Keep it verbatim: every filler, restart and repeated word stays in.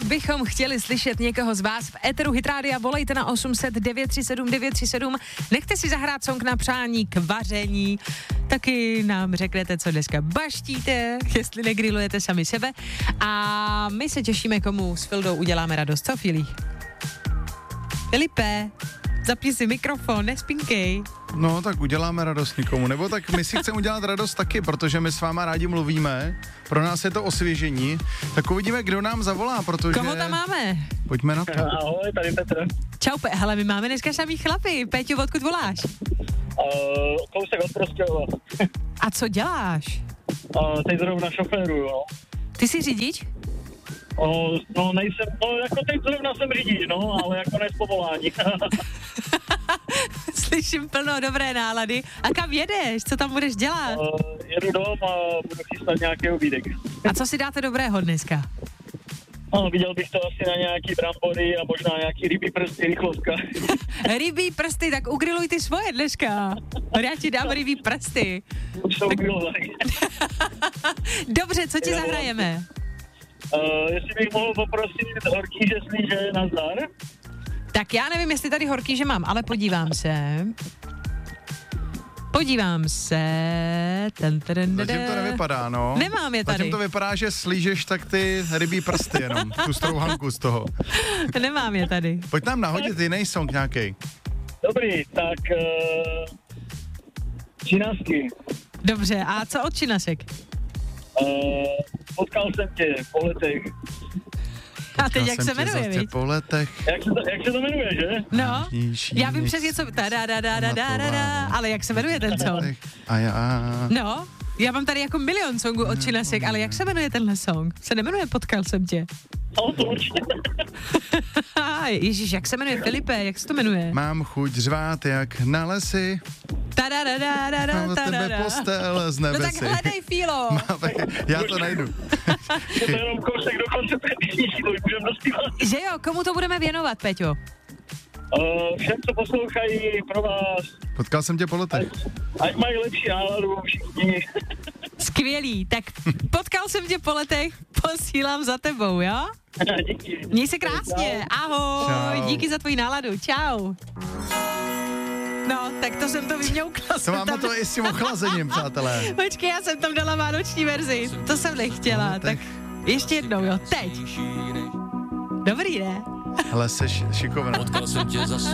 bychom chtěli slyšet někoho z vás v éteru Hit Rádia. Volejte na osm set devět tři sedm devět tři sedm. Nechte si zahrát song na přání k vaření. Taky nám řeknete, co dneska baštíte, jestli negrilujete sami sebe. A my se těšíme, komu s Fildou uděláme radost. Co, Filí? Filipe, zapni si mikrofon, nespinkej. No, tak uděláme radost někomu, nebo tak my si chceme udělat radost taky, protože my s váma rádi mluvíme, pro nás je to osvěžení, tak uvidíme, kdo nám zavolá, protože... Koho tam máme? Pojďme na to. Ahoj, tady Petr. Čau, Pe- hele, my máme dneska samý chlapy. Péťo, odkud voláš? Uh, kousek od Prostějova. A co děláš? Uh, teď zrovna šoféru, jo. Ty jsi řidič? Uh, no nejsem, no jako teď zrovna jsem řidič, no, ale jako ne z povolání. Slyším plno dobré nálady. A kam jedeš? Co tam budeš dělat? Uh, jedu dom a budu chystat nějaký obídek. A co si dáte dobrého dneska? No, viděl bych to asi na nějaký brambory a možná nějaký rybí prsty, rychlovka. Rybí prsty, tak ugriluj ty svoje dneška. Já ti dám rybí prsty. Už jsou Tak... grilovaný. Dobře, co ti Jo. zahrajeme? Uh, jestli bych mohl poprosit horký, že slíže nazdar. Tak já nevím, jestli tady horký, že mám, ale podívám se. Podívám se. Ten, ten, Zatím to nevypadá, no. Nemám je tady. Zatím to vypadá, že slížeš tak ty rybí prsty jenom, tu strouhanku z toho. Nemám je tady. Pojď nám nahodit jiný song nějaký. Dobrý, tak uh, činasky. Dobře, a co od Činasek? Uh, potkal jsem tě po letech. A teď Já jak jsem se tě jmenuje, zase viď? po letech. Jak se to, jak se to jmenuje, že? No, Nížší já vím než přesně, co... Ta-da-da-da-da-da-da, pamatoval. ale jak se jmenuje ten song? A já... No, já mám tady jako milion songů od Činasek, ale jak se jmenuje tenhle song? Se nemenuje Potkal jsem tě. No, to určitě. Ježíš, jak se jmenuje Filipe, jak se to jmenuje? Mám chuť řvát jak na lesy, mám od tebe Ta-da-da-da-da-da-da. postel z No tak nebesy. hledej, Fílo. Má taky- Já to najdu. Je to jenom kousek do konce té písničky, to už můžeme dospívat. Že jo, komu to budeme věnovat, Peťo? Uh, všem, co poslouchají, pro vás, Potkal jsem tě po letech. ať mají lepší náladu všichni. Skvělý, tak potkal jsem tě po letech, posílám za tebou, jo? Díky. Měj se krásně, ahoj, Čau. díky za tvoji náladu, čau. No, tak to jsem to vyměukla. To mám na to i s tím ochlazením, přátelé. Počkej, já jsem tam dala vánoční verzi, to jsem nechtěla, tak letech. ještě jednou, jo, teď. Dobrý, ne? Hele, seš šikovná. Potkal jsem tě zase